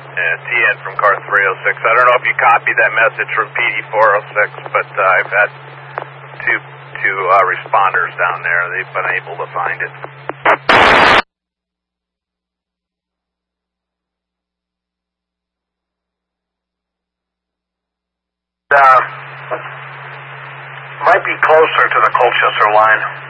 T-Ed from car 306. I don't know if you copied that message from PD406, but I've had two responders down there. They've been able to find it. Might be closer to the Colchester line.